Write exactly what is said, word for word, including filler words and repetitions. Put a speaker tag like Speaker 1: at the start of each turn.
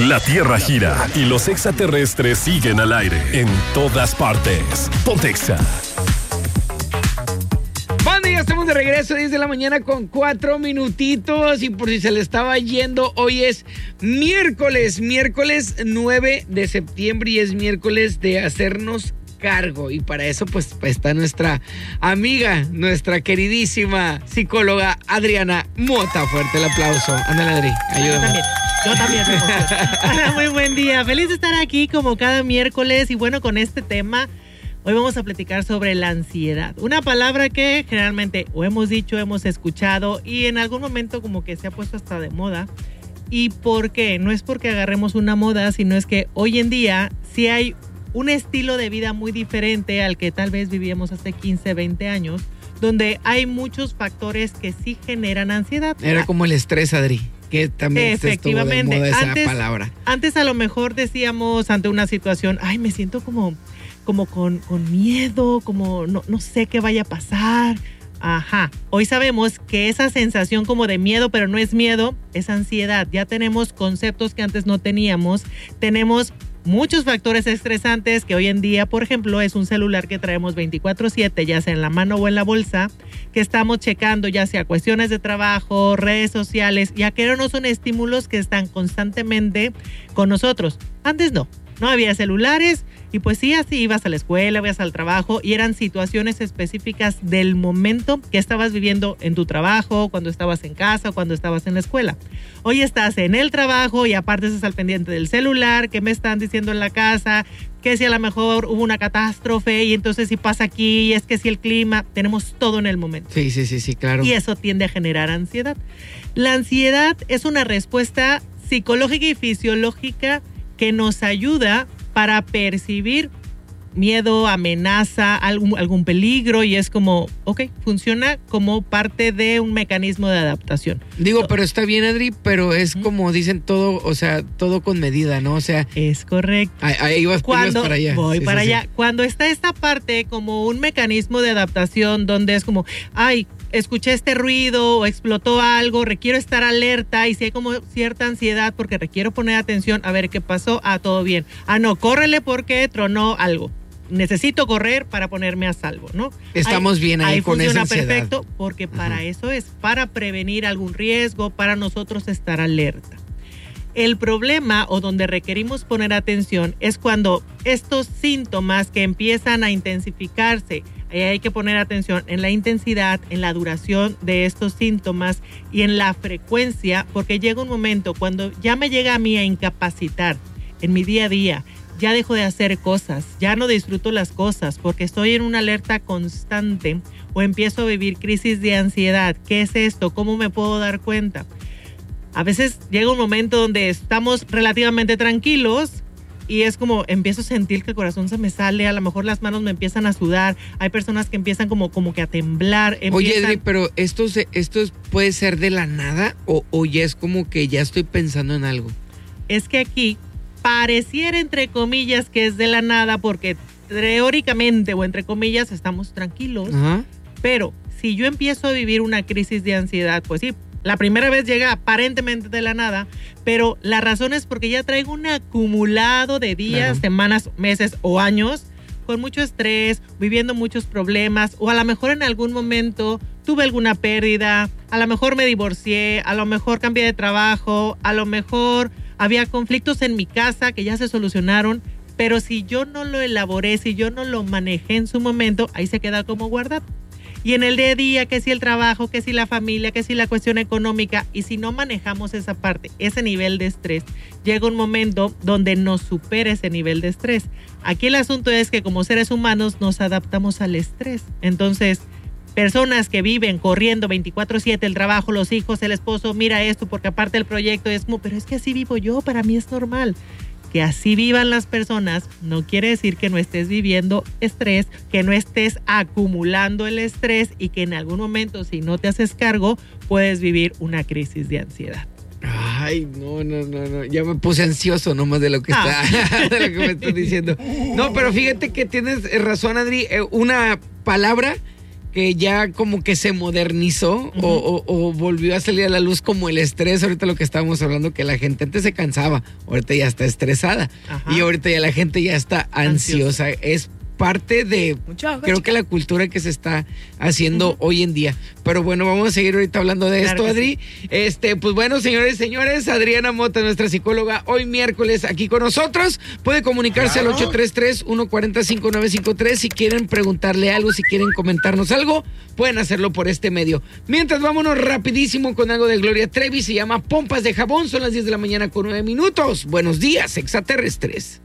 Speaker 1: La Tierra gira y los extraterrestres siguen al aire en todas partes. Pontexa.
Speaker 2: Banda, ya estamos de regreso, diez de la mañana con cuatro minutitos. Y por si se le estaba yendo, hoy es miércoles, miércoles nueve de septiembre y es miércoles de hacernos cargo. Y para eso pues está nuestra amiga, nuestra queridísima psicóloga Adriana Mota. Fuerte el aplauso. Ándale, Adri, ayúdame.
Speaker 3: Yo también me emociono. Hola, muy buen día. Feliz de estar aquí como cada miércoles. Y bueno, con este tema, hoy vamos a platicar sobre la ansiedad. Una palabra que generalmente o hemos dicho, hemos escuchado y en algún momento como que se ha puesto hasta de moda. ¿Y por qué? No es porque agarremos una moda, sino es que hoy en día sí hay un estilo de vida muy diferente al que tal vez vivíamos hace quince, veinte años, donde hay muchos factores que sí generan ansiedad.
Speaker 2: Era como el estrés, Adri, que también
Speaker 3: efectivamente
Speaker 2: estuvo de moda esa
Speaker 3: antes,
Speaker 2: palabra.
Speaker 3: Antes a lo mejor decíamos ante una situación, ay, me siento como, como con, con miedo, como no, no sé qué vaya a pasar. Ajá, hoy sabemos que esa sensación como de miedo, pero no es miedo, es ansiedad. Ya tenemos conceptos que antes no teníamos, tenemos muchos factores estresantes que hoy en día, por ejemplo, es un celular que traemos veinticuatro siete, ya sea en la mano o en la bolsa, que estamos checando ya sea cuestiones de trabajo, redes sociales, ya que no son estímulos que están constantemente con nosotros. Antes no, no había celulares y pues sí, así ibas a la escuela, ibas al trabajo y eran situaciones específicas del momento que estabas viviendo en tu trabajo, cuando estabas en casa o cuando estabas en la escuela. Hoy estás en el trabajo y aparte estás al pendiente del celular, que me están diciendo en la casa, que si a lo mejor hubo una catástrofe y entonces si pasa aquí, y es que si el clima, tenemos todo en el momento.
Speaker 2: Sí, sí, sí, sí, claro.
Speaker 3: Y eso tiende a generar ansiedad. La ansiedad es una respuesta psicológica y fisiológica que nos ayuda para percibir miedo, amenaza, algún, algún peligro y es como, ok, funciona como parte de un mecanismo de adaptación.
Speaker 2: Digo, pero está bien, Adri, pero es ¿Mm? como dicen todo, o sea, todo con medida, ¿no? O sea...
Speaker 3: Es correcto.
Speaker 2: Ahí, ahí vas,
Speaker 3: Cuando
Speaker 2: ibas para allá.
Speaker 3: Voy
Speaker 2: sí,
Speaker 3: para
Speaker 2: sí,
Speaker 3: allá.
Speaker 2: Sí.
Speaker 3: Cuando está esta parte como un mecanismo de adaptación donde es como, ay, escuché este ruido o explotó algo, requiero estar alerta y si hay como cierta ansiedad porque requiero poner atención a ver qué pasó, ah, todo bien. Ah, no, córrele porque tronó algo. Necesito correr para ponerme a salvo, ¿no?
Speaker 2: Estamos ahí, bien ahí, ahí con esa ansiedad.
Speaker 3: Funciona perfecto porque para uh-huh. eso es, para prevenir algún riesgo, para nosotros estar alerta. El problema o donde requerimos poner atención es cuando estos síntomas que empiezan a intensificarse, ahí hay que poner atención en la intensidad, en la duración de estos síntomas y en la frecuencia, porque llega un momento cuando ya me llega a mí a incapacitar en mi día a día, ya dejo de hacer cosas, ya no disfruto las cosas porque estoy en una alerta constante o empiezo a vivir crisis de ansiedad. ¿Qué es esto? ¿Cómo me puedo dar cuenta? A veces llega un momento donde estamos relativamente tranquilos y es como empiezo a sentir que el corazón se me sale, a lo mejor las manos me empiezan a sudar, hay personas que empiezan como, como que a temblar. Empiezan...
Speaker 2: Oye, Edri, pero esto, se, esto puede ser de la nada o, o ya es como que ya estoy pensando en algo.
Speaker 3: Es que aquí pareciera entre comillas que es de la nada porque teóricamente o entre comillas estamos tranquilos, uh-huh. pero si yo empiezo a vivir una crisis de ansiedad, pues sí, la primera vez llega aparentemente de la nada, pero la razón es porque ya traigo un acumulado de días, claro. semanas, meses o años con mucho estrés, viviendo muchos problemas o a lo mejor en algún momento tuve alguna pérdida, a lo mejor me divorcié, a lo mejor cambié de trabajo, a lo mejor había conflictos en mi casa que ya se solucionaron, pero si yo no lo elaboré, si yo no lo manejé en su momento, ahí se queda como guardado. Y en el día a día, que si el trabajo, que si la familia, que si la cuestión económica, y si no manejamos esa parte, ese nivel de estrés, llega un momento donde nos supera ese nivel de estrés. Aquí el asunto es que como seres humanos nos adaptamos al estrés. Entonces, personas que viven corriendo veinticuatro siete, el trabajo, los hijos, el esposo, mira esto, porque aparte el proyecto es como, pero es que así vivo yo, para mí es normal. Que así vivan las personas no quiere decir que no estés viviendo estrés, que no estés acumulando el estrés y que en algún momento, si no te haces cargo, puedes vivir una crisis de ansiedad.
Speaker 2: Ay, no, no, no, no. Ya me puse ansioso nomás de lo que ah. está, de lo que me estás diciendo. No, pero fíjate que tienes razón, Adri. Una palabra que ya como que se modernizó uh-huh. o, o, o volvió a salir a la luz como el estrés. Ahorita lo que estábamos hablando, que la gente antes se cansaba, ahorita ya está estresada. Ajá. Y ahorita ya la gente ya está ansiosa. Ansiosa. Es parte de, Mucho, creo que la cultura que se está haciendo uh-huh. hoy en día. Pero bueno, vamos a seguir ahorita hablando de claro esto, Adri. Sí. Este, pues bueno, señores y señores, Adriana Mota, nuestra psicóloga, hoy miércoles aquí con nosotros. Puede comunicarse claro. al ocho tres tres, uno cuatro cero, cinco nueve cinco tres. Si quieren preguntarle algo, si quieren comentarnos algo, pueden hacerlo por este medio. Mientras, vámonos rapidísimo con algo de Gloria Trevi. Se llama Pompas de Jabón. Son las diez de la mañana con nueve minutos. Buenos días, extraterrestres.